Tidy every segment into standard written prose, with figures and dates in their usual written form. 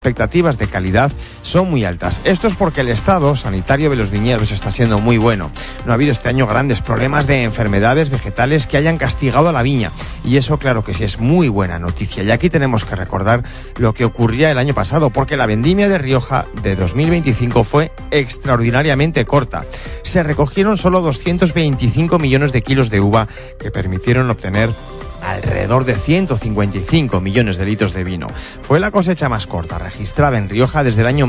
expectativas de calidad son muy altas. Esto es porque el estado sanitario de los viñedos está siendo muy bueno. No ha habido este año grandes problemas de enfermedades vegetales que hayan castigado a la viña. Y eso, claro que sí, es muy buena noticia. Y aquí tenemos que recordar lo que ocurría el año pasado, porque la vendimia de Rioja de 2025 fue extraordinariamente corta. Se recogieron solo 225 millones de kilos de uva que permitieron obtener alrededor de 155 millones de litros de vino. Fue la cosecha más corta registrada en Rioja desde el año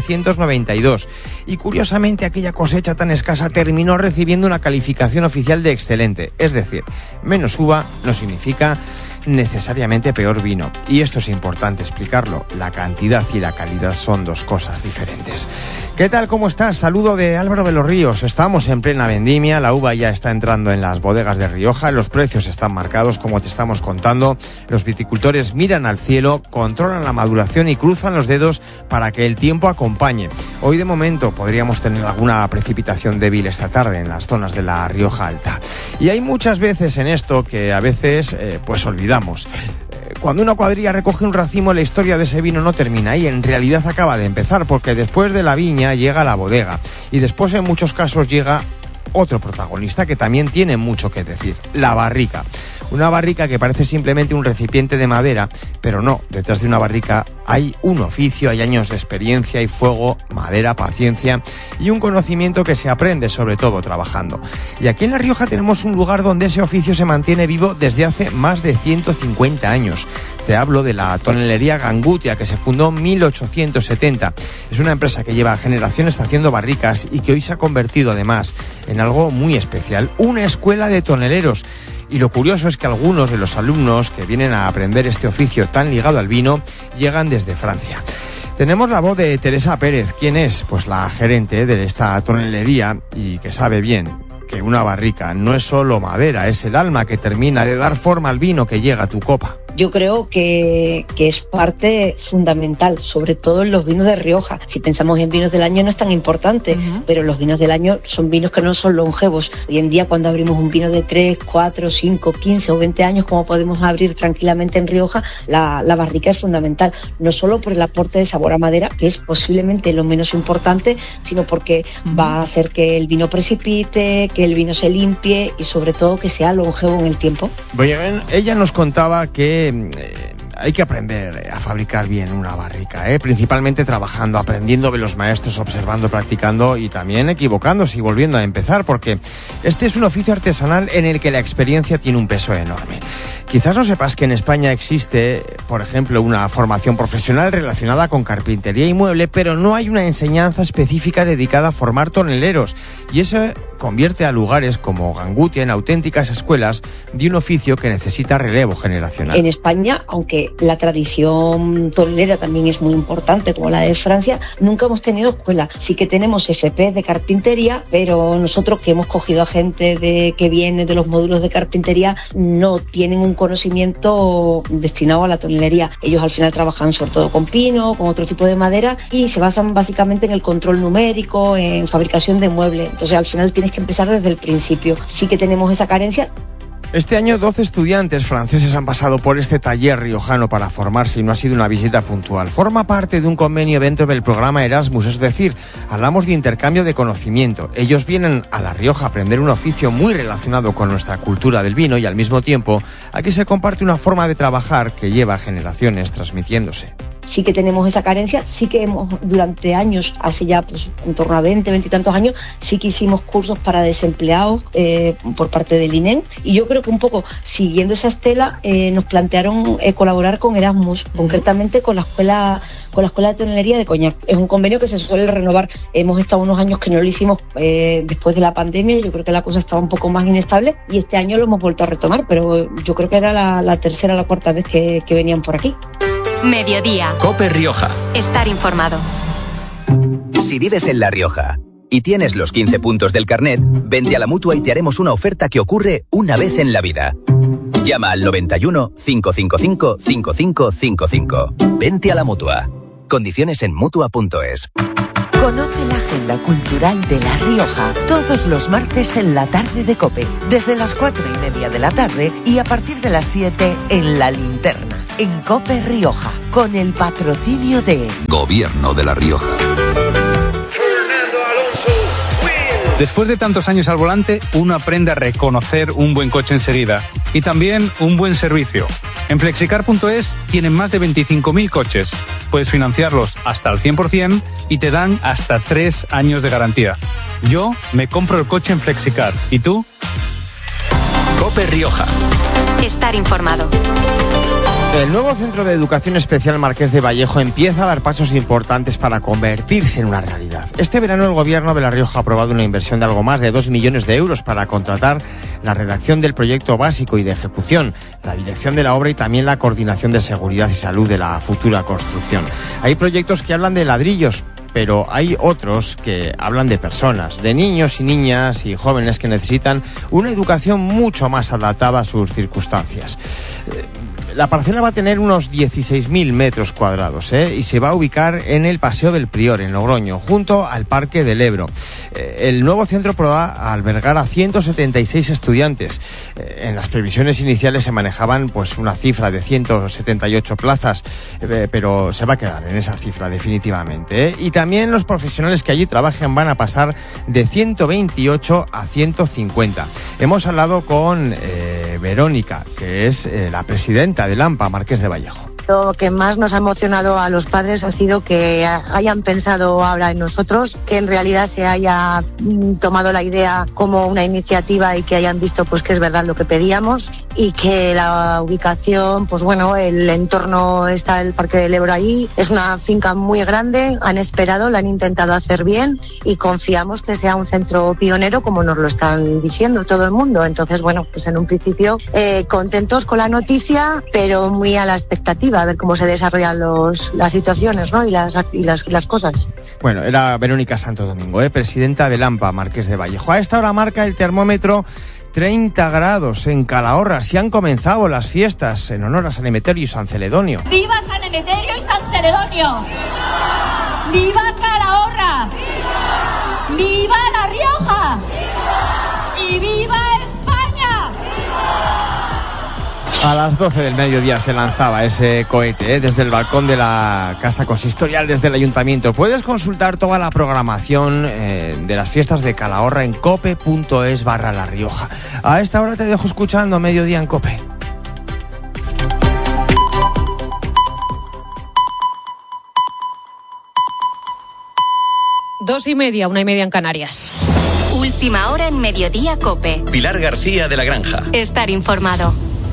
1992 y curiosamente aquella cosecha tan escasa terminó recibiendo una calificación oficial de excelente, es decir, menos uva no significa necesariamente peor vino. Y esto es importante explicarlo, la cantidad y la calidad son dos cosas diferentes. ¿Qué tal? ¿Cómo estás? Saludo de Álvaro de los Ríos. Estamos en plena vendimia, la uva ya está entrando en las bodegas de Rioja, los precios están marcados como te estamos contando, los viticultores miran al cielo, controlan la maduración y cruzan los dedos para que el tiempo acompañe. Hoy de momento podríamos tener alguna precipitación débil esta tarde en las zonas de la Rioja Alta. Y hay muchas veces en esto que a veces pues olvidamos. Cuando una cuadrilla recoge un racimo, la historia de ese vino no termina ahí, en realidad acaba de empezar, porque después de la viña llega la bodega y después en muchos casos llega otro protagonista que también tiene mucho que decir, la barrica. Una barrica que parece simplemente un recipiente de madera, pero no, detrás de una barrica hay un oficio, hay años de experiencia, hay fuego, madera, paciencia y un conocimiento que se aprende sobre todo trabajando. Y aquí en La Rioja tenemos un lugar donde ese oficio se mantiene vivo desde hace más de 150 años. Te hablo de la tonelería Gangutia, que se fundó en 1870. Es una empresa que lleva generaciones haciendo barricas y que hoy se ha convertido además en algo muy especial, una escuela de toneleros. Y lo curioso es que algunos de los alumnos que vienen a aprender este oficio tan ligado al vino llegan desde Francia. Tenemos la voz de Teresa Pérez. ¿Quién es? Pues la gerente de esta tonelería y que sabe bien que una barrica no es solo madera, es el alma que termina de dar forma al vino que llega a tu copa. Yo creo que es parte fundamental, sobre todo en los vinos de Rioja. Si pensamos en vinos del año no es tan importante, pero los vinos del año son vinos que no son longevos. Hoy en día cuando abrimos un vino de 3, 4, 5, 15 o 20 años, como podemos abrir tranquilamente en Rioja, la barrica es fundamental. No solo por el aporte de sabor a madera, que es posiblemente lo menos importante, sino porque va a hacer que el vino precipite, que el vino se limpie y sobre todo que sea longevo en el tiempo. Bueno, ella nos contaba que hay que aprender a fabricar bien una barrica, principalmente trabajando, aprendiendo de los maestros, observando, practicando y también equivocándose y volviendo a empezar, porque este es un oficio artesanal en el que la experiencia tiene un peso enorme. Quizás no sepas que en España existe, por ejemplo, una formación profesional relacionada con carpintería y mueble, pero no hay una enseñanza específica dedicada a formar toneleros, y eso convierte a lugares como Gangutia en auténticas escuelas de un oficio que necesita relevo generacional. En España, aunque la tradición tonelera también es muy importante, como la de Francia, nunca hemos tenido escuela. Sí que tenemos FP de carpintería, pero nosotros que hemos cogido a gente que viene de los módulos de carpintería no tienen un conocimiento destinado a la tonelería. Ellos al final trabajan sobre todo con pino, con otro tipo de madera y se basan básicamente en el control numérico, en fabricación de muebles. Entonces al final tienes que empezar desde el principio. Sí que tenemos esa carencia. Este año 12 estudiantes franceses han pasado por este taller riojano para formarse y no ha sido una visita puntual. Forma parte de un convenio dentro del programa Erasmus, es decir, hablamos de intercambio de conocimiento. Ellos vienen a La Rioja a aprender un oficio muy relacionado con nuestra cultura del vino y al mismo tiempo aquí se comparte una forma de trabajar que lleva generaciones transmitiéndose. Sí que tenemos esa carencia, sí que hemos durante años, hace ya pues en torno a 20 y tantos años, sí que hicimos cursos para desempleados por parte del INEM y yo creo que un poco siguiendo esa estela nos plantearon colaborar con Erasmus, concretamente con la escuela de tonelería de Coñac. Es un convenio que se suele renovar. Hemos estado unos años que no lo hicimos después de la pandemia, yo creo que la cosa estaba un poco más inestable y este año lo hemos vuelto a retomar, pero yo creo que era la tercera o la cuarta vez que venían por aquí. Mediodía. COPE Rioja. Estar informado. Si vives en La Rioja y tienes los 15 puntos del carnet, vente a la Mutua y te haremos una oferta que ocurre una vez en la vida. Llama al 91 555 5555. Vente a la Mutua. Condiciones en Mutua.es. Conoce la agenda cultural de La Rioja todos los martes en la tarde de COPE, desde las 4:30 de la tarde y a partir de las 7 en La Linterna. en COPE Rioja, con el patrocinio de Gobierno de La Rioja. Después de tantos años al volante, uno aprende a reconocer un buen coche enseguida y también un buen servicio. En Flexicar.es tienen más de 25.000 coches. Puedes financiarlos hasta al 100% y te dan hasta 3 años de garantía. Yo me compro el coche en Flexicar. ¿Y tú? COPE Rioja. Estar informado. El nuevo Centro de Educación Especial Marqués de Vallejo empieza a dar pasos importantes para convertirse en una realidad. Este verano el Gobierno de La Rioja ha aprobado una inversión de algo más de 2 millones de euros para contratar la redacción del proyecto básico y de ejecución, la dirección de la obra y también la coordinación de seguridad y salud de la futura construcción. Hay proyectos que hablan de ladrillos, pero hay otros que hablan de personas, de niños y niñas y jóvenes que necesitan una educación mucho más adaptada a sus circunstancias. La parcela va a tener unos 16.000 metros cuadrados, y se va a ubicar en el Paseo del Prior, en Logroño, junto al Parque del Ebro. El nuevo centro podrá albergar a 176 estudiantes. En las previsiones iniciales se manejaban pues una cifra de 178 plazas, pero se va a quedar en esa cifra definitivamente. Y también los profesionales que allí trabajan van a pasar de 128 a 150. Hemos hablado con Verónica, que es la presidenta del AMPA Marqués de Vallejo. Lo que más nos ha emocionado a los padres ha sido que hayan pensado ahora en nosotros, que en realidad se haya tomado la idea como una iniciativa y que hayan visto pues que es verdad lo que pedíamos y que la ubicación, pues bueno, el entorno, está el Parque del Ebro ahí, es una finca muy grande, han esperado, la han intentado hacer bien y confiamos que sea un centro pionero como nos lo están diciendo todo el mundo. Entonces, bueno, pues en un principio contentos con la noticia, pero muy a la expectativa a ver cómo se desarrollan las situaciones, ¿no? y las cosas. Bueno, era Verónica Santo Domingo, presidenta del AMPA Marqués de Vallejo. A esta hora marca el termómetro 30 grados en Calahorra. Si han comenzado las fiestas en honor a San Emeterio y San Celedonio. ¡Viva San Emeterio y San Celedonio! ¡Viva Calahorra! ¡Viva La Rioja! ¡Y viva España! A las 12 del mediodía se lanzaba ese cohete desde el balcón de la Casa Consistorial, desde el Ayuntamiento. Puedes consultar toda la programación de las fiestas de Calahorra en cope.es/La Rioja. A esta hora te dejo escuchando Mediodía en COPE. Dos y media, 1:30 en Canarias. Última hora en Mediodía COPE. Pilar García de la Granja. Estar informado.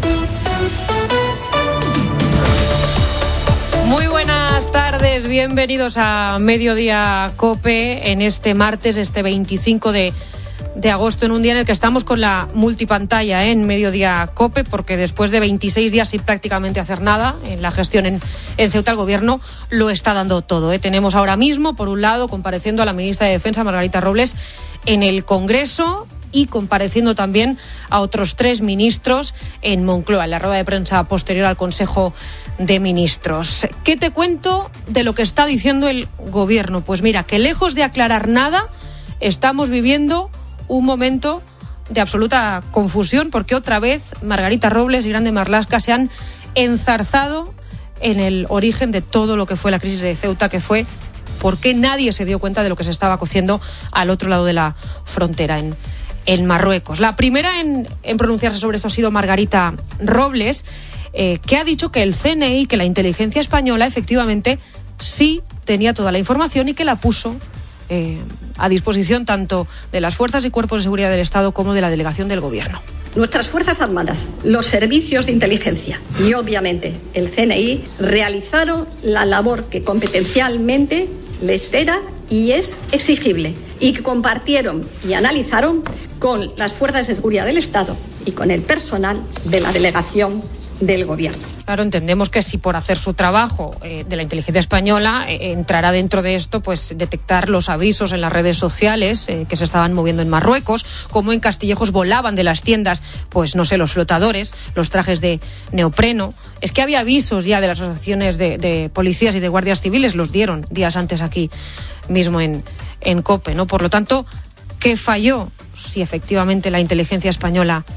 Muy buenas tardes, bienvenidos a Mediodía COPE en este martes, este 25 de agosto, en un día en el que estamos con la multipantalla en Mediodía COPE, porque después de 26 días sin prácticamente hacer nada en la gestión en Ceuta, el Gobierno lo está dando todo. Tenemos ahora mismo, por un lado, compareciendo a la ministra de Defensa, Margarita Robles, en el Congreso, y compareciendo también a otros 3 ministros en Moncloa, en la rueda de prensa posterior al Consejo de Ministros. ¿Qué te cuento de lo que está diciendo el Gobierno? Pues mira, que lejos de aclarar nada, estamos viviendo un momento de absoluta confusión, porque otra vez Margarita Robles y Grande Marlaska se han enzarzado en el origen de todo lo que fue la crisis de Ceuta, que fue por qué nadie se dio cuenta de lo que se estaba cociendo al otro lado de la frontera, en Marruecos. La primera en pronunciarse sobre esto ha sido Margarita Robles, que ha dicho que el CNI, que la inteligencia española, efectivamente sí tenía toda la información y que la puso a disposición tanto de las fuerzas y cuerpos de seguridad del Estado como de la delegación del Gobierno. Nuestras Fuerzas Armadas, los servicios de inteligencia y obviamente el CNI realizaron la labor que competencialmente les era y es exigible, y que compartieron y analizaron con las fuerzas de seguridad del Estado y con el personal de la delegación del Gobierno. Claro, entendemos que si por hacer su trabajo de la inteligencia española entrará dentro de esto, pues detectar los avisos en las redes sociales que se estaban moviendo en Marruecos, como en Castillejos volaban de las tiendas, pues no sé, los flotadores, los trajes de neopreno. Es que había avisos ya de las asociaciones de policías y de guardias civiles, los dieron días antes aquí mismo en COPE, ¿no? Por lo tanto, ¿qué falló? Si efectivamente la inteligencia española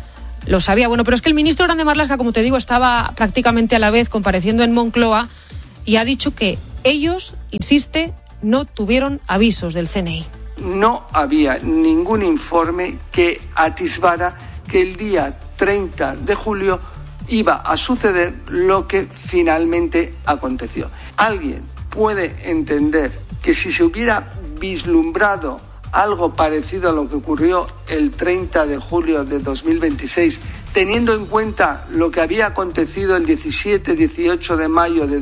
lo sabía. Bueno, pero es que el ministro Grande Marlaska, como te digo, estaba prácticamente a la vez compareciendo en Moncloa y ha dicho que ellos, insiste, no tuvieron avisos del CNI. No había ningún informe que atisbara que el día 30 de julio iba a suceder lo que finalmente aconteció. ¿Alguien puede entender que si se hubiera vislumbrado algo parecido a lo que ocurrió el 30 de julio de 2026, teniendo en cuenta lo que había acontecido el 17-18 de mayo de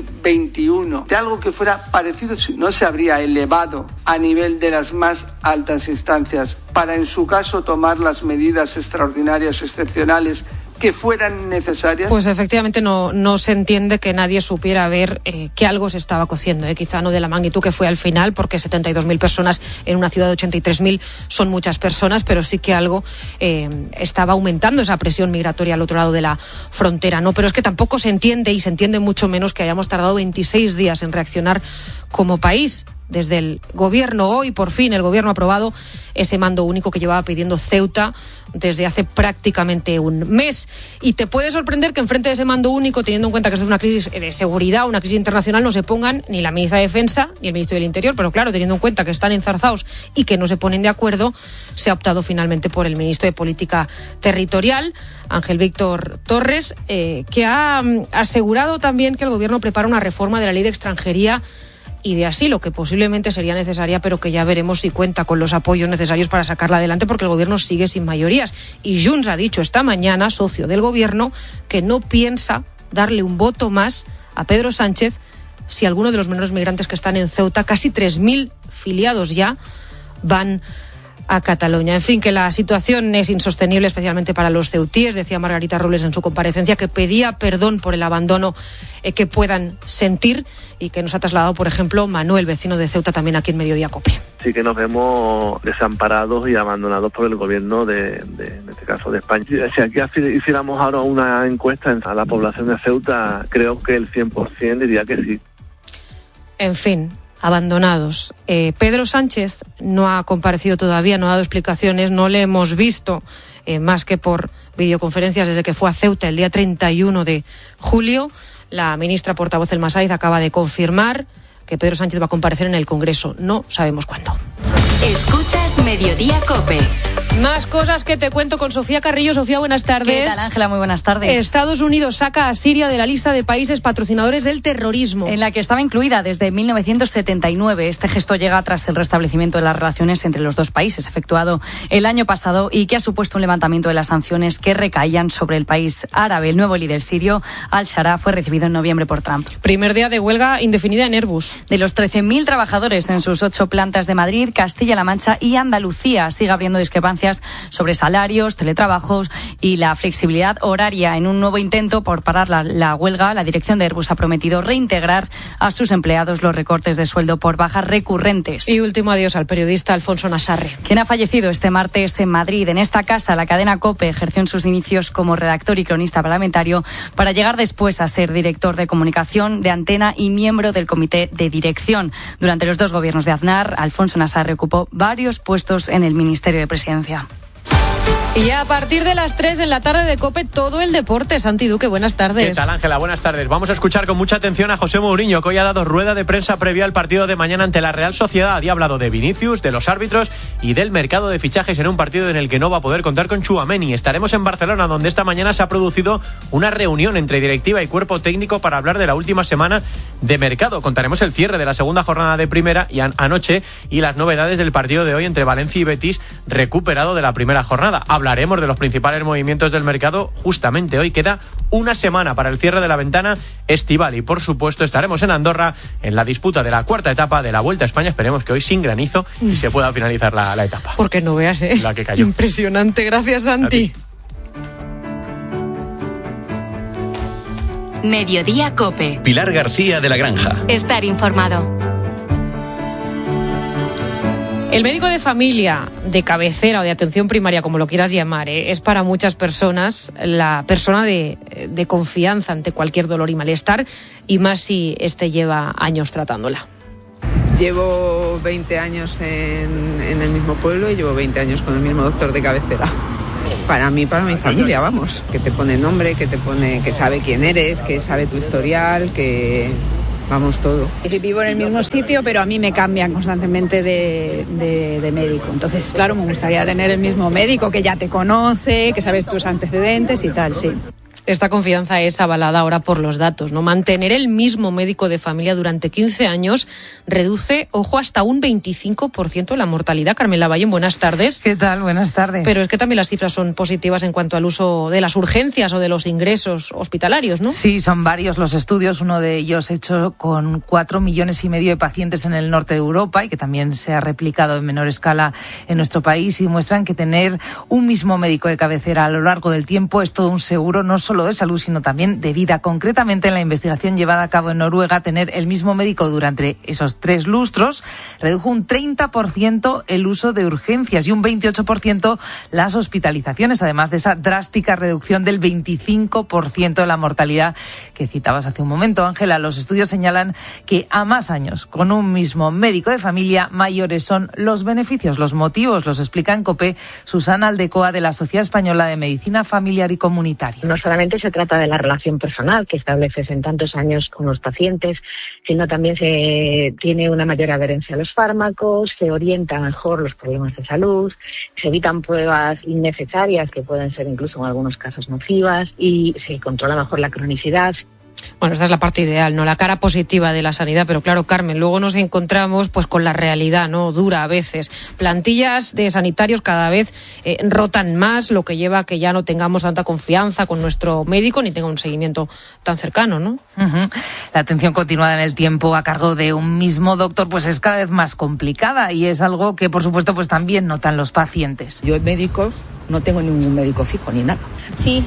2021, de algo que fuera parecido, no se habría elevado a nivel de las más altas instancias para, en su caso, tomar las medidas extraordinarias o excepcionales que fueran necesarias? Pues efectivamente no se entiende que nadie supiera ver que algo se estaba cociendo, quizá no de la magnitud que fue al final, porque 72.000 personas en una ciudad de 83.000 son muchas personas, pero sí que algo estaba aumentando esa presión migratoria al otro lado de la frontera, ¿no? Pero es que tampoco se entiende, y se entiende mucho menos, que hayamos tardado 26 días en reaccionar como país. Desde el gobierno, hoy por fin el gobierno ha aprobado ese mando único que llevaba pidiendo Ceuta desde hace prácticamente un mes. Y te puede sorprender que enfrente de ese mando único, teniendo en cuenta que esto es una crisis de seguridad, una crisis internacional, no se pongan ni la ministra de Defensa ni el ministro del Interior. Pero claro, teniendo en cuenta que están enzarzados y que no se ponen de acuerdo, se ha optado finalmente por el ministro de Política Territorial, Ángel Víctor Torres, que ha asegurado también que el gobierno prepara una reforma de la ley de extranjería y de asilo, que posiblemente sería necesaria, pero que ya veremos si cuenta con los apoyos necesarios para sacarla adelante, porque el gobierno sigue sin mayorías. Y Junts ha dicho esta mañana, socio del gobierno, que no piensa darle un voto más a Pedro Sánchez si alguno de los menores migrantes que están en Ceuta, casi 3.000 filiados ya, van a Cataluña. En fin, que la situación es insostenible, especialmente para los ceutíes. Decía Margarita Robles en su comparecencia que pedía perdón por el abandono que puedan sentir, y que nos ha trasladado, por ejemplo, Manuel, vecino de Ceuta, también aquí en Mediodía COPE. Sí que nos vemos desamparados y abandonados por el gobierno en este caso de España. Si aquí hiciéramos ahora una encuesta a la población de Ceuta, creo que el 100% diría que sí. En fin, abandonados. Pedro Sánchez no ha comparecido todavía, no ha dado explicaciones, no le hemos visto más que por videoconferencias desde que fue a Ceuta el día 31 de julio. La ministra portavoz El Masaiz acaba de confirmar que Pedro Sánchez va a comparecer en el Congreso. No sabemos cuándo. Escuchas Mediodía COPE. Más cosas que te cuento con Sofía Carrillo. Sofía, buenas tardes. ¿Qué tal, Ángela? Muy buenas tardes. Estados Unidos saca a Siria de la lista de países patrocinadores del terrorismo, en la que estaba incluida desde 1979. Este gesto llega tras el restablecimiento de las relaciones entre los dos países, efectuado el año pasado, y que ha supuesto un levantamiento de las sanciones que recaían sobre el país árabe. El nuevo líder sirio, Al-Shara, fue recibido en noviembre por Trump. Primer día de huelga indefinida en Airbus. De los 13.000 trabajadores en sus 8 plantas de Madrid, Castilla-La Mancha y Andalucía, sigue abriendo discrepancias sobre salarios, teletrabajos y la flexibilidad horaria. En un nuevo intento por parar la huelga, la dirección de Airbus ha prometido reintegrar a sus empleados los recortes de sueldo por bajas recurrentes. Y último adiós al periodista Alfonso Nassarre, quien ha fallecido este martes en Madrid. En esta casa, la cadena COPE ejerció en sus inicios como redactor y cronista parlamentario, para llegar después a ser director de comunicación de Antena y miembro del comité de dirección. Durante los 2 gobiernos de Aznar, Alfonso Nassarre ocupó varios puestos en el Ministerio de Presidencia. Y a partir de las 3 en la tarde de COPE, todo el deporte. Santi Duque, buenas tardes. ¿Qué tal, Ángela? Buenas tardes. Vamos a escuchar con mucha atención a José Mourinho, que hoy ha dado rueda de prensa previa al partido de mañana ante la Real Sociedad. Y ha hablado de Vinicius, de los árbitros y del mercado de fichajes en un partido en el que no va a poder contar con Tchouaméni. Estaremos en Barcelona, donde esta mañana se ha producido una reunión entre directiva y cuerpo técnico para hablar de la última semana de mercado. Contaremos el cierre de la segunda jornada de primera y anoche, y las novedades del partido de hoy entre Valencia y Betis, recuperado de la primera jornada. Hablaremos de los principales movimientos del mercado. Justamente hoy queda una semana para el cierre de la ventana estival, y por supuesto estaremos en Andorra en la disputa de la 4ª etapa de la Vuelta a España. Esperemos que hoy sin granizo y se pueda finalizar la etapa. Porque no veas, la que cayó. Impresionante. Gracias, Santi. Mediodía COPE. Pilar García de la Granja. Estar informado. El médico de familia, de cabecera o de atención primaria, como lo quieras llamar, es para muchas personas la persona de confianza ante cualquier dolor y malestar, y más si este lleva años tratándola. Llevo 20 años en el mismo pueblo y llevo 20 años con el mismo doctor de cabecera. Para mí, para mi familia, vamos. Que te pone nombre, que sabe quién eres, que sabe tu historial, que... Vamos, todo. Vivo en el mismo sitio, pero a mí me cambian constantemente de médico. Entonces, claro, me gustaría tener el mismo médico que ya te conoce, que sabes tus antecedentes y tal, sí. Esta confianza es avalada ahora por los datos, ¿no? Mantener el mismo médico de familia durante 15 años reduce, ojo, hasta un 25% la mortalidad. Carmen Lavallén, buenas tardes. ¿Qué tal? Buenas tardes. Pero es que también las cifras son positivas en cuanto al uso de las urgencias o de los ingresos hospitalarios, ¿no? Sí, son varios los estudios, uno de ellos hecho con 4,5 millones de pacientes en el norte de Europa y que también se ha replicado en menor escala en nuestro país y muestran que tener un mismo médico de cabecera a lo largo del tiempo es todo un seguro, no solo de salud, sino también de vida. Concretamente, en la investigación llevada a cabo en Noruega, tener el mismo médico durante esos 3 lustros redujo un 30% el uso de urgencias y un 28% las hospitalizaciones, además de esa drástica reducción del 25% de la mortalidad que citabas hace un momento, Ángela. Los estudios señalan que a más años con un mismo médico de familia, mayores son los beneficios. Los motivos los explica en COPE Susana Aldecoa, de la Sociedad Española de Medicina Familiar y Comunitaria. No solamente se trata de la relación personal que estableces en tantos años con los pacientes, sino también se tiene una mayor adherencia a los fármacos, se orientan mejor los problemas de salud, se evitan pruebas innecesarias que pueden ser incluso en algunos casos nocivas y se controla mejor la cronicidad. Bueno, esta es la parte ideal, ¿no? La cara positiva de la sanidad, pero claro, Carmen, luego nos encontramos pues con la realidad, ¿no? Dura a veces. Plantillas de sanitarios cada vez rotan más, lo que lleva a que ya no tengamos tanta confianza con nuestro médico ni tenga un seguimiento tan cercano, ¿no? La atención continuada en el tiempo a cargo de un mismo doctor pues es cada vez más complicada y es algo que, por supuesto, pues también notan los pacientes. Yo en médicos no tengo ningún médico fijo ni nada. Sí.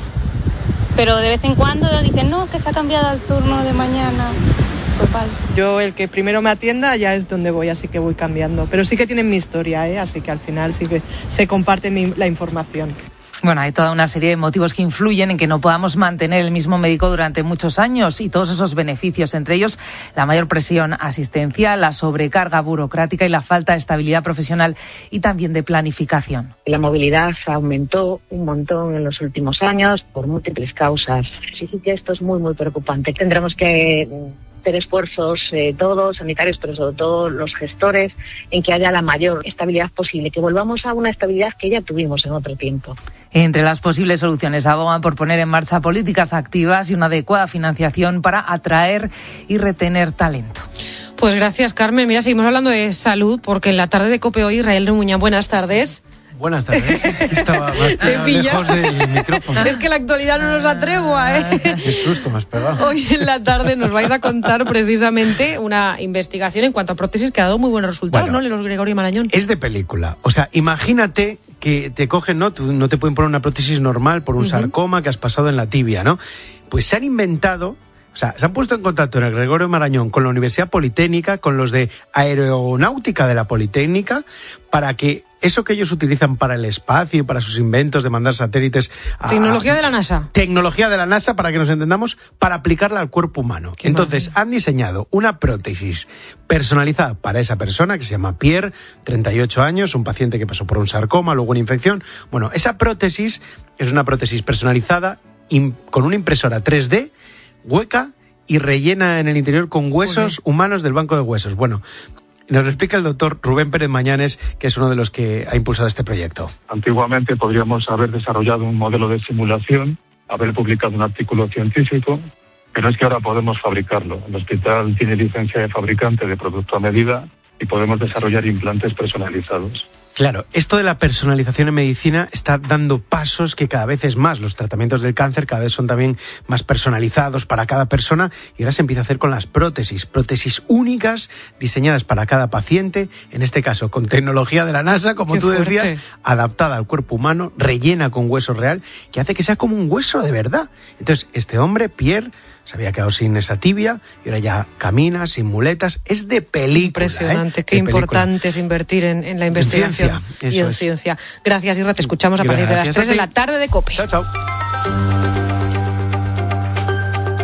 Pero de vez en cuando dicen, no, que se ha cambiado el turno de mañana. Total. Yo el que primero me atienda ya es donde voy, así que voy cambiando. Pero sí que tienen mi historia, así que al final sí que se comparte la información. Bueno, hay toda una serie de motivos que influyen en que no podamos mantener el mismo médico durante muchos años y todos esos beneficios, entre ellos la mayor presión asistencial, la sobrecarga burocrática y la falta de estabilidad profesional y también de planificación. La movilidad aumentó un montón en los últimos años por múltiples causas. Sí que esto es muy, muy preocupante. Tendremos que hacer esfuerzos todos, sanitarios, pero sobre todo los gestores, en que haya la mayor estabilidad posible, que volvamos a una estabilidad que ya tuvimos en otro tiempo. Entre las posibles soluciones abogan por poner en marcha políticas activas y una adecuada financiación para atraer y retener talento. Pues gracias, Carmen. Mira, seguimos hablando de salud porque en la tarde de COPE hoy, Israel Remuñán, buenas tardes. Buenas tardes. Estaba más lejos del micrófono. Es que la actualidad no nos atrevua, ¿eh? Qué susto me has pegado. Hoy en la tarde nos vais a contar precisamente una investigación en cuanto a prótesis que ha dado muy buenos resultados, ¿no? Los Gregorio Marañón. Es de película. O sea, imagínate que te cogen, ¿no? No te pueden poner una prótesis normal por un sarcoma que has pasado en la tibia, ¿no? Pues se han inventado... O sea, se han puesto en contacto en el Gregorio Marañón con la Universidad Politécnica, con los de Aeronáutica de la Politécnica, para que eso que ellos utilizan para el espacio y para sus inventos de mandar satélites... Tecnología de la NASA. Tecnología de la NASA, para que nos entendamos, para aplicarla al cuerpo humano. Entonces, han diseñado una prótesis personalizada para esa persona, que se llama Pierre, 38 años, un paciente que pasó por un sarcoma, luego una infección. Bueno, esa prótesis es una prótesis personalizada con una impresora 3D, hueca y rellena en el interior con huesos humanos del banco de huesos. Bueno, nos lo explica el doctor Rubén Pérez Mañanes, que es uno de los que ha impulsado este proyecto. Antiguamente podríamos haber desarrollado un modelo de simulación, haber publicado un artículo científico, pero es que ahora podemos fabricarlo. El hospital tiene licencia de fabricante de producto a medida y podemos desarrollar implantes personalizados. Claro, esto de la personalización en medicina está dando pasos que cada vez es más. Los tratamientos del cáncer cada vez son también más personalizados para cada persona y ahora se empieza a hacer con las prótesis únicas diseñadas para cada paciente, en este caso con tecnología de la NASA, como tú decías, adaptada al cuerpo humano, rellena con hueso real, que hace que sea como un hueso de verdad. Entonces, este hombre, Pierre, se había quedado sin esa tibia y ahora ya camina sin muletas. Es de película. Impresionante, qué importante es invertir en la investigación y en ciencia. Gracias, Irra, te escuchamos a partir de las 3 de la tarde de COPE. Chao, chao.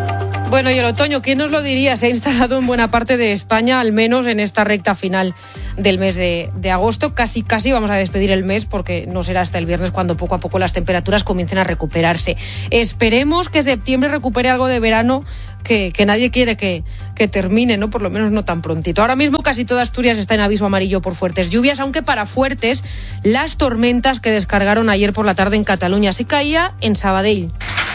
Bueno, y el otoño, ¿quién nos lo diría? Se ha instalado en buena parte de España, al menos en esta recta final del mes de agosto. Casi vamos a despedir el mes, porque no será hasta el viernes cuando poco a poco las temperaturas comiencen a recuperarse. Esperemos que septiembre recupere algo de verano que nadie quiere que termine, ¿no? Por lo menos no tan prontito. Ahora mismo casi toda Asturias está en aviso amarillo por fuertes lluvias, aunque para fuertes las tormentas que descargaron ayer por la tarde en Cataluña. Sí caía en Sabadell.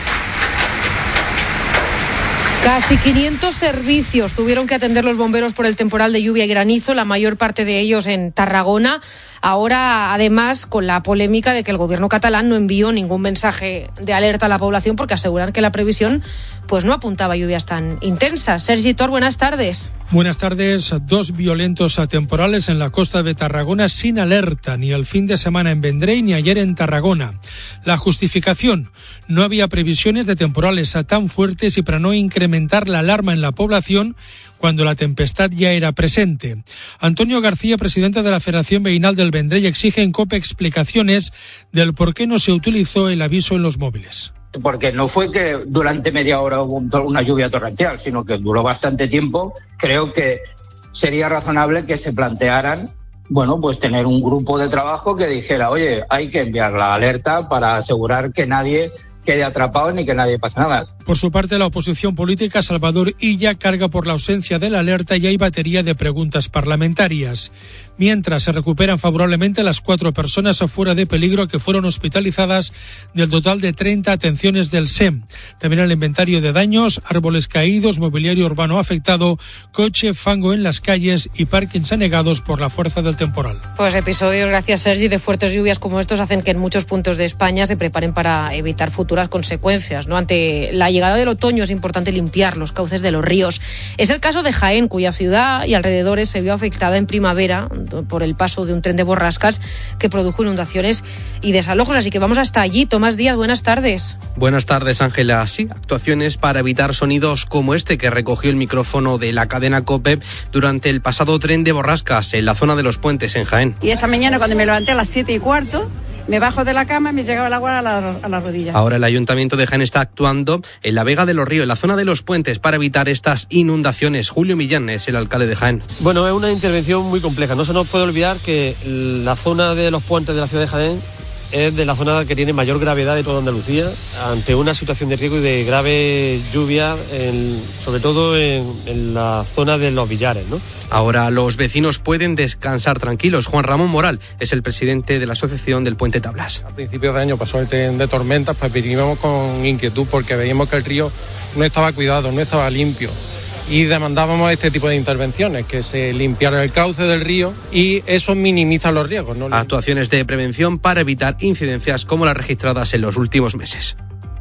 Casi 500 servicios tuvieron que atender los bomberos por el temporal de lluvia y granizo, la mayor parte de ellos en Tarragona. Ahora, además, con la polémica de que el gobierno catalán no envió ningún mensaje de alerta a la población porque aseguran que la previsión pues no apuntaba a lluvias tan intensas. Sergi Tor, buenas tardes. Buenas tardes. 2 violentos temporales en la costa de Tarragona sin alerta, ni el fin de semana en Vendrell ni ayer en Tarragona. La justificación: no había previsiones de temporales tan fuertes y para no incrementar la alarma en la población cuando la tempestad ya era presente. Antonio García, presidente de la Federación Veïnal del Vendrell, exige en COPE explicaciones del por qué no se utilizó el aviso en los móviles. Porque no fue que durante media hora hubo una lluvia torrencial, sino que duró bastante tiempo. Creo que sería razonable que se plantearan, pues tener un grupo de trabajo que dijera, oye, hay que enviar la alerta para asegurar que nadie quede atrapado ni que nadie pase nada. Por su parte, la oposición política Salvador Illa carga por la ausencia de la alerta y hay batería de preguntas parlamentarias. Mientras se recuperan favorablemente las 4 personas fuera de peligro que fueron hospitalizadas del total de 30 atenciones del SEM. También el inventario de daños, árboles caídos, mobiliario urbano afectado, coche, fango en las calles y parkings anegados por la fuerza del temporal. Pues episodios, gracias Sergi, de fuertes lluvias como estos hacen que en muchos puntos de España se preparen para evitar futuras consecuencias, ¿no? Ante la llegada del otoño es importante limpiar los cauces de los ríos. Es el caso de Jaén, cuya ciudad y alrededores se vio afectada en primavera por el paso de un tren de borrascas que produjo inundaciones y desalojos. Así que vamos hasta allí. Tomás Díaz, buenas tardes. Buenas tardes, Ángela. Sí, actuaciones para evitar sonidos como este que recogió el micrófono de la cadena COPE durante el pasado tren de borrascas en la zona de los puentes en Jaén. Y esta mañana cuando me levanté a las 7:15, me bajo de la cama y me llegaba el agua a la rodilla. Ahora el Ayuntamiento de Jaén está actuando en la Vega de los Ríos, en la zona de los puentes, para evitar estas inundaciones. Julio Millán es el alcalde de Jaén. Bueno, es una intervención muy compleja. No se nos puede olvidar que la zona de los puentes de la ciudad de Jaén es de la zona que tiene mayor gravedad de toda Andalucía, ante una situación de riesgo y de grave lluvia, sobre todo en la zona de los Villares, ¿no? Ahora los vecinos pueden descansar tranquilos. Juan Ramón Moral es el presidente de la Asociación del Puente Tablas. A principios de año pasó el tren de tormentas, pues vinimos con inquietud porque veíamos que el río no estaba cuidado, no estaba limpio. Y demandábamos este tipo de intervenciones, que se limpiara el cauce del río y eso minimiza los riesgos, ¿no? Actuaciones de prevención para evitar incidencias como las registradas en los últimos meses.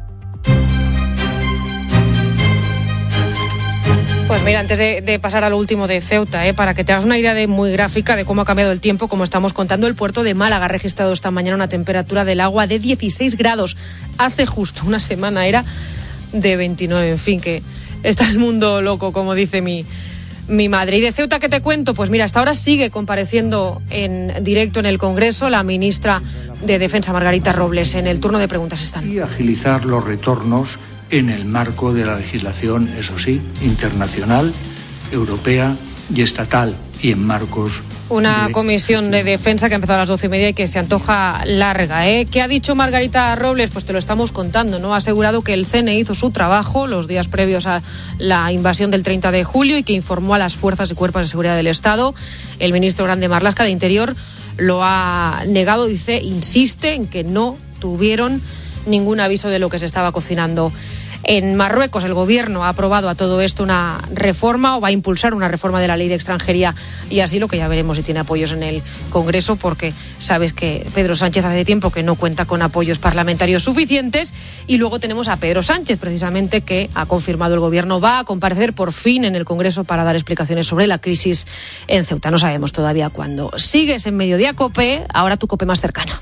Pues mira, antes de pasar a lo último de Ceuta, para que te hagas una idea muy gráfica de cómo ha cambiado el tiempo, como estamos contando, el puerto de Málaga ha registrado esta mañana una temperatura del agua de 16 grados. Hace justo una semana era de 29, en fin, que está el mundo loco, como dice mi madre. ¿Y de Ceuta qué te cuento? Pues mira, hasta ahora sigue compareciendo en directo en el Congreso la ministra de Defensa, Margarita Robles. En el turno de preguntas están. Y agilizar los retornos en el marco de la legislación, eso sí, internacional, europea y estatal, y en marcos. Una comisión de defensa que ha empezado a las 12:30 y que se antoja larga, ¿Qué ha dicho Margarita Robles? Pues te lo estamos contando, ¿no? Ha asegurado que el CNI hizo su trabajo los días previos a la invasión del 30 de julio y que informó a las fuerzas y cuerpos de seguridad del Estado. El ministro Grande Marlaska de Interior lo ha negado, insiste en que no tuvieron ningún aviso de lo que se estaba cocinando en Marruecos. El gobierno ha aprobado a todo esto una reforma, o va a impulsar una reforma de la ley de extranjería y asilo, que ya veremos si tiene apoyos en el Congreso, porque sabes que Pedro Sánchez hace tiempo que no cuenta con apoyos parlamentarios suficientes. Y luego tenemos a Pedro Sánchez, precisamente, que ha confirmado el gobierno va a comparecer por fin en el Congreso para dar explicaciones sobre la crisis en Ceuta. No sabemos todavía cuándo. Sigues en Mediodía COPE, ahora tu COPE más cercana.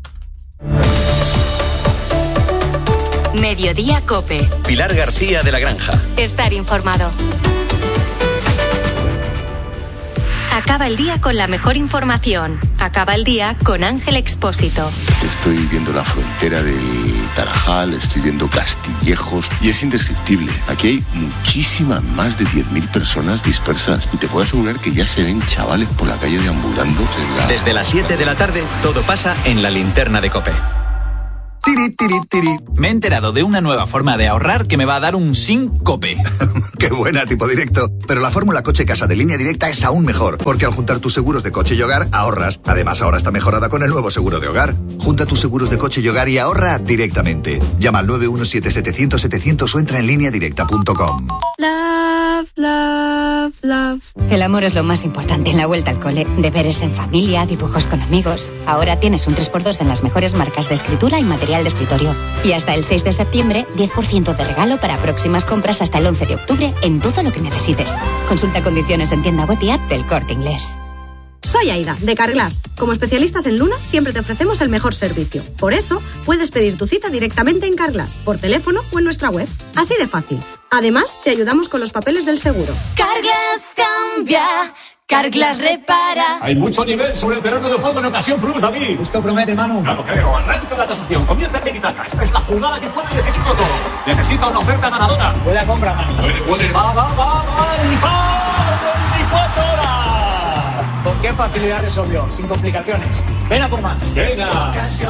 Mediodía COPE. Pilar García de la Granja. Estar informado. Acaba el día con la mejor información. Acaba el día con Ángel Expósito. Estoy viendo la frontera del Tarajal, estoy viendo Castillejos y es indescriptible. Aquí hay muchísimas, más de 10.000 personas dispersas y te puedo asegurar que ya se ven chavales por la calle deambulando. Desde las 7 de la tarde, todo pasa en la linterna de COPE. Tiri, tiri, tiri. Me he enterado de una nueva forma de ahorrar que me va a dar un síncope. ¡Qué buena, tipo directo! Pero la fórmula coche-casa de Línea Directa es aún mejor, porque al juntar tus seguros de coche y hogar, ahorras. Además, ahora está mejorada con el nuevo seguro de hogar. Junta tus seguros de coche y hogar y ahorra directamente. Llama al 917-700-700 o entra en lineadirecta.com. Love, love, love. El amor es lo más importante en la vuelta al cole. Deberes en familia, dibujos con amigos. Ahora tienes un 3x2 en las mejores marcas de escritura y material de escritorio. Y hasta el 6 de septiembre, 10% de regalo para próximas compras hasta el 11 de octubre en todo lo que necesites. Consulta condiciones en tienda web y app del Corte Inglés. Soy Aida, de Carglass. Como especialistas en lunas, siempre te ofrecemos el mejor servicio. Por eso, puedes pedir tu cita directamente en Carglass, por teléfono o en nuestra web. Así de fácil. Además, te ayudamos con los papeles del seguro. Carglass cambia. Carglass repara. Hay mucho nivel sobre el terreno de juego en ocasión Plus, David. Esto promete, Manu. Claro, creo. Arranca la tasación. Comienza en Itaca. Esta es la jugada que puede decidirlo todo. Necesita una oferta ganadora. Buena compra, Manu. Puede. Va. 24 horas. ¿Con qué facilidad resolvió? Sin complicaciones. Ven a por más. Venga.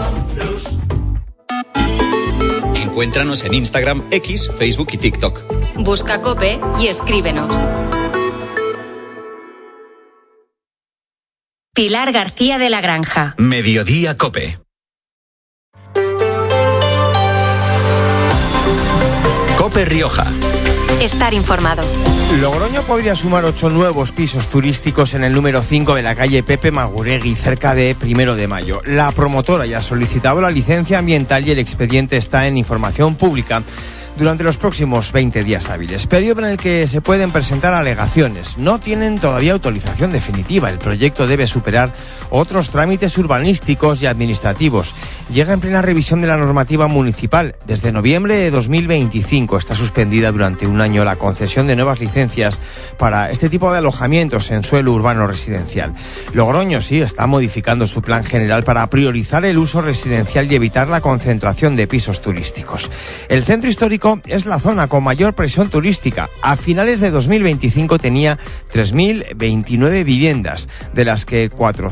Encuéntranos en Instagram, X, Facebook y TikTok. Busca COPE y escríbenos. Pilar García de la Granja. Mediodía COPE. COPE Rioja. Estar informado. Logroño podría sumar 8 nuevos pisos turísticos en el número 5 de la calle Pepe Maguregui, cerca de 1 de Mayo. La promotora ya ha solicitado la licencia ambiental y el expediente está en información pública durante los próximos 20 días hábiles, periodo en el que se pueden presentar alegaciones. No tienen todavía autorización definitiva. El proyecto debe superar otros trámites urbanísticos y administrativos. Llega en plena revisión de la normativa municipal. Desde noviembre de 2025 está suspendida durante un año la concesión de nuevas licencias para este tipo de alojamientos en suelo urbano residencial. Logroño sí está modificando su plan general para priorizar el uso residencial y evitar la concentración de pisos turísticos. El centro histórico es la zona con mayor presión turística. A finales de 2025 tenía 3.029 viviendas, de las que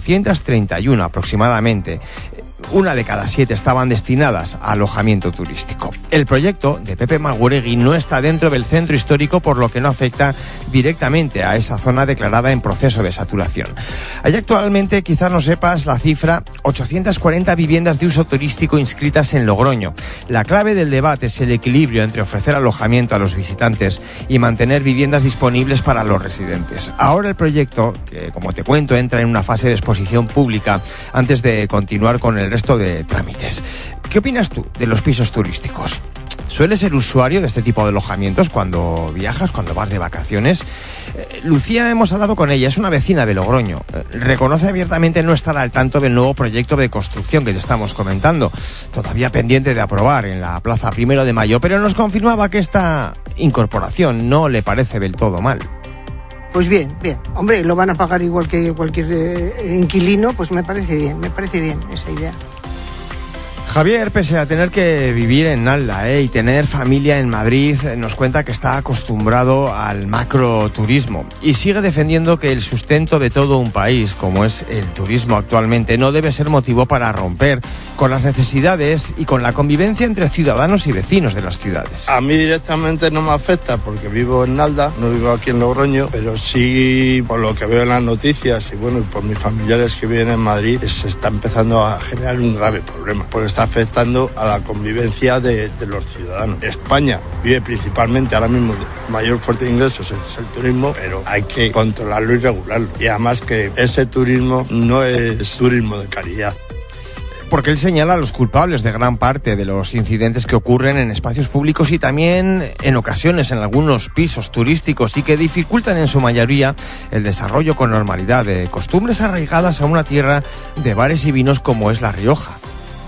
431 aproximadamente, una de cada 7 estaban destinadas a alojamiento turístico. El proyecto de Pepe Maguregui no está dentro del centro histórico, por lo que no afecta directamente a esa zona declarada en proceso de saturación. Hay actualmente, quizás no sepas la cifra, 840 viviendas de uso turístico inscritas en Logroño. La clave del debate es el equilibrio entre ofrecer alojamiento a los visitantes y mantener viviendas disponibles para los residentes. Ahora el proyecto, que como te cuento, entra en una fase de exposición pública antes de continuar con el resto de trámites. ¿Qué opinas tú de los pisos turísticos? ¿Sueles ser usuario de este tipo de alojamientos cuando viajas, cuando vas de vacaciones? Lucía, hemos hablado con ella, es una vecina de Logroño. Reconoce abiertamente no estar al tanto del nuevo proyecto de construcción que te estamos comentando, todavía pendiente de aprobar en la plaza 1 de Mayo, pero nos confirmaba que esta incorporación no le parece del todo mal. Pues bien. Hombre, lo van a pagar igual que cualquier inquilino, pues me parece bien esa idea. Javier, pese a tener que vivir en Nalda y tener familia en Madrid, nos cuenta que está acostumbrado al macroturismo y sigue defendiendo que el sustento de todo un país, como es el turismo actualmente, no debe ser motivo para romper con las necesidades y con la convivencia entre ciudadanos y vecinos de las ciudades. A mí directamente no me afecta porque vivo en Nalda, no vivo aquí en Logroño, pero sí por lo que veo en las noticias y bueno, por mis familiares que viven en Madrid, se está empezando a generar un grave problema, porque está afectando a la convivencia de los ciudadanos. España vive principalmente ahora mismo de mayor fuente de ingresos es el turismo, pero hay que controlarlo y regularlo. Y además que ese turismo no es turismo de calidad. Porque él señala a los culpables de gran parte de los incidentes que ocurren en espacios públicos y también en ocasiones en algunos pisos turísticos y que dificultan en su mayoría el desarrollo con normalidad de costumbres arraigadas a una tierra de bares y vinos como es La Rioja.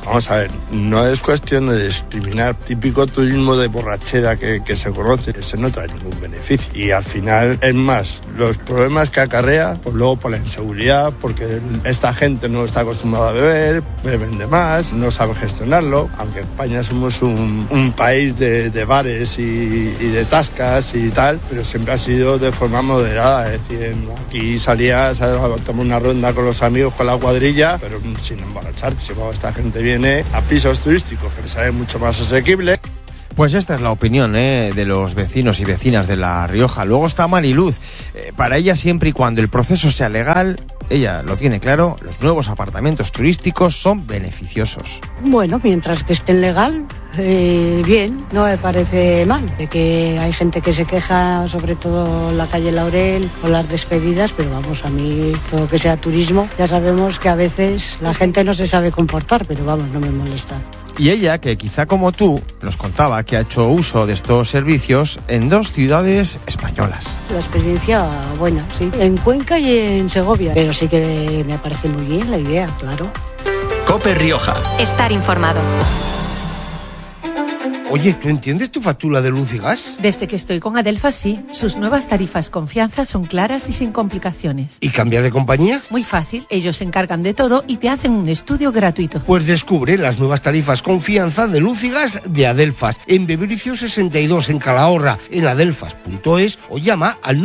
Vamos a ver, no es cuestión de discriminar. Típico turismo de borrachera que se conoce, ese no trae ningún beneficio. Y al final, es más, los problemas que acarrea, pues luego por la inseguridad, porque esta gente no está acostumbrada a beber, beben de más, no sabe gestionarlo, aunque en España somos un país de bares y de tascas y tal, pero siempre ha sido de forma moderada, es decir, aquí salías a tomar una ronda con los amigos, con la cuadrilla, pero sin emborracharte. Si esta gente viene a pisos turísticos que les sale mucho más asequible. Pues esta es la opinión de los vecinos y vecinas de La Rioja. Luego está Mariluz. Para ella, siempre y cuando el proceso sea legal, ella lo tiene claro, los nuevos apartamentos turísticos son beneficiosos. Bueno, mientras que estén legal, bien, no me parece mal. De que hay gente que se queja, sobre todo en la calle Laurel, con las despedidas, pero vamos, a mí todo que sea turismo, ya sabemos que a veces la gente no se sabe comportar, pero vamos, no me molesta. Y ella, que quizá como tú, nos contaba que ha hecho uso de estos servicios en 2 ciudades españolas. La experiencia buena, sí, en Cuenca y en Segovia, pero sí que me parece muy bien la idea, claro. COPE Rioja. Estar informado. Oye, ¿tú entiendes tu factura de luz y gas? Desde que estoy con Adelfas, sí. Sus nuevas tarifas Confianza son claras y sin complicaciones. ¿Y cambiar de compañía? Muy fácil. Ellos se encargan de todo y te hacen un estudio gratuito. Pues descubre las nuevas tarifas Confianza de luz y gas de Adelfas en Bebricio 62 en Calahorra, en adelfas.es, o llama al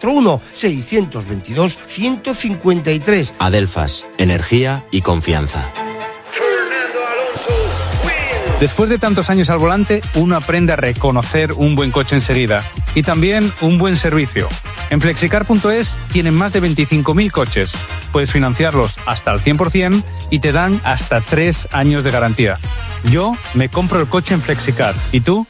941-622-153. Adelfas, energía y confianza. Después de tantos años al volante, uno aprende a reconocer un buen coche enseguida y también un buen servicio. En Flexicar.es tienen más de 25.000 coches. Puedes financiarlos hasta al 100% y te dan hasta 3 años de garantía. Yo me compro el coche en Flexicar. ¿Y tú?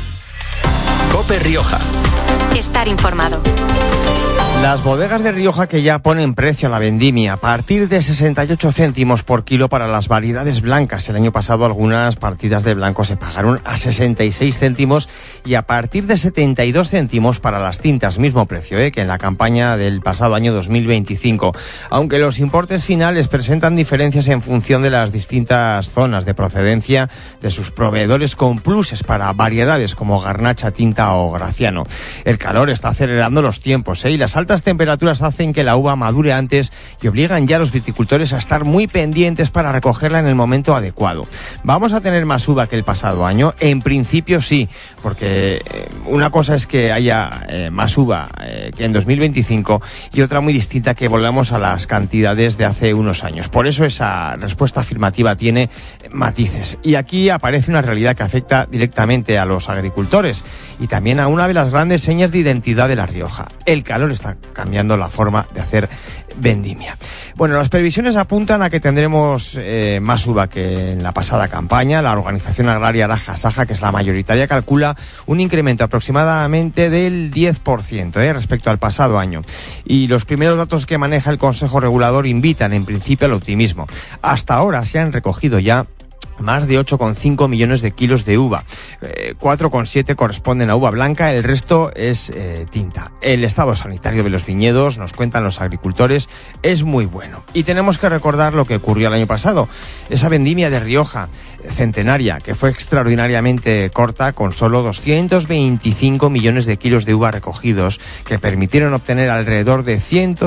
COPE Rioja. Estar informado. Las bodegas de Rioja que ya ponen precio a la vendimia, a partir de 68 céntimos por kilo para las variedades blancas. El año pasado algunas partidas de blanco se pagaron a 66 céntimos y a partir de 72 céntimos para las tintas, mismo precio que en la campaña del pasado año 2025. Aunque los importes finales presentan diferencias en función de las distintas zonas de procedencia de sus proveedores, con pluses para variedades como Garnacha, Tinta o Graciano. El calor está acelerando los tiempos y las altas temperaturas hacen que la uva madure antes y obligan ya a los viticultores a estar muy pendientes para recogerla en el momento adecuado. ¿Vamos a tener más uva que el pasado año? En principio sí, porque una cosa es que haya más uva que en 2025 y otra muy distinta que volvamos a las cantidades de hace unos años. Por eso esa respuesta afirmativa tiene matices. Y aquí aparece una realidad que afecta directamente a los agricultores y también a una de las grandes señas de identidad de La Rioja. El calor está cambiando la forma de hacer vendimia. Bueno, las previsiones apuntan a que tendremos más uva que en la pasada campaña. La organización agraria Araja Saja, que es la mayoritaria, calcula un incremento aproximadamente del 10% respecto al pasado año. Y los primeros datos que maneja el Consejo Regulador invitan en principio al optimismo. Hasta ahora se han recogido ya más de 8,5 millones de kilos de uva. 4,7 corresponden a uva blanca, el resto es tinta. El estado sanitario de los viñedos, nos cuentan los agricultores, es muy bueno. Y tenemos que recordar lo que ocurrió el año pasado. Esa vendimia de Rioja centenaria, que fue extraordinariamente corta, con solo 225 millones de kilos de uva recogidos, que permitieron obtener alrededor de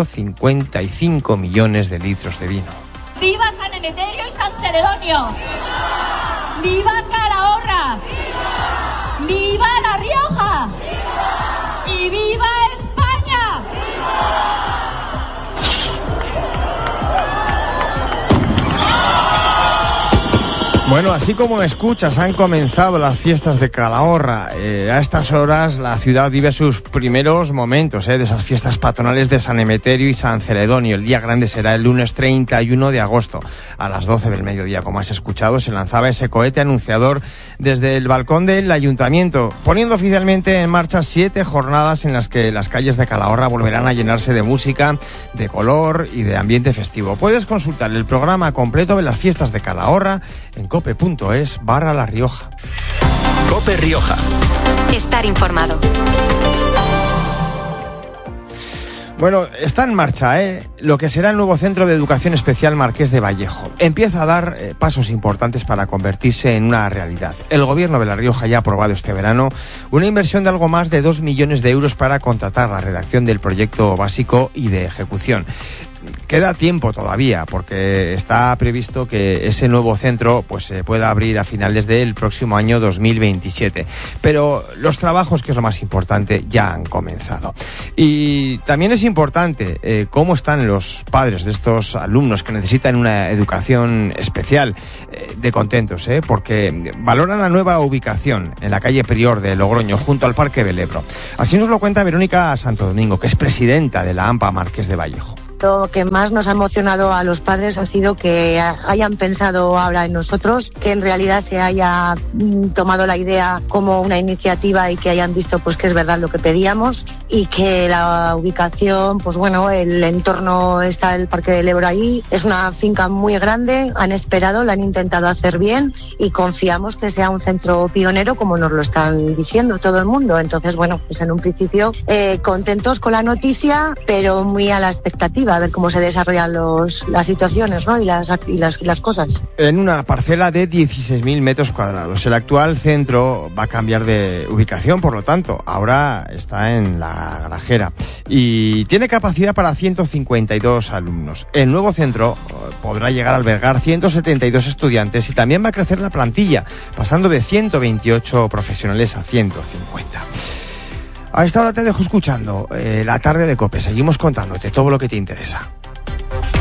155 millones de litros de vino. ¡Viva San Emeterio y San Celedonio! ¡Viva Calahorra! ¡Viva La Rioja! ¡Y viva España! Bueno, así como escuchas, han comenzado las fiestas de Calahorra. A estas horas la ciudad vive sus primeros momentos de esas fiestas patronales de San Emeterio y San Celedonio. El día grande será el lunes 31 de agosto. A las 12 del mediodía, como has escuchado, se lanzaba ese cohete anunciador desde el balcón del ayuntamiento, poniendo oficialmente en marcha 7 jornadas en las que las calles de Calahorra volverán a llenarse de música, de color y de ambiente festivo. Puedes consultar el programa completo de las fiestas de Calahorra en cope.es/La Rioja. COPE Rioja. Estar informado. Bueno, está en marcha, lo que será el nuevo Centro de Educación Especial Marqués de Vallejo. Empieza a dar pasos importantes para convertirse en una realidad. El Gobierno de La Rioja ya ha aprobado este verano una inversión de algo más de 2 millones de euros para contratar la redacción del proyecto básico y de ejecución. Queda tiempo todavía, porque está previsto que ese nuevo centro pues se pueda abrir a finales del próximo año 2027. Pero los trabajos, que es lo más importante, ya han comenzado. Y también es importante cómo están los padres de estos alumnos que necesitan una educación especial, de contentos, porque valoran la nueva ubicación en la calle Prior de Logroño, junto al Parque del Ebro. Así nos lo cuenta Verónica Santo Domingo, que es presidenta de la AMPA Marqués de Vallejo. Lo que más nos ha emocionado a los padres ha sido que hayan pensado ahora en nosotros, que en realidad se haya tomado la idea como una iniciativa y que hayan visto pues que es verdad lo que pedíamos, y que la ubicación, pues bueno, el entorno, está el Parque del Ebro ahí, es una finca muy grande, han esperado, la han intentado hacer bien y confiamos que sea un centro pionero como nos lo están diciendo todo el mundo. Entonces, bueno, pues en un principio contentos con la noticia, pero muy a la expectativa a ver cómo se desarrollan las situaciones, ¿no? y las cosas. En una parcela de 16.000 metros cuadrados. El actual centro va a cambiar de ubicación, por lo tanto, ahora está en La Grajera y tiene capacidad para 152 alumnos. El nuevo centro podrá llegar a albergar 172 estudiantes y también va a crecer la plantilla, pasando de 128 profesionales a 150. A esta hora te dejo escuchando La Tarde de COPE. Seguimos contándote todo lo que te interesa.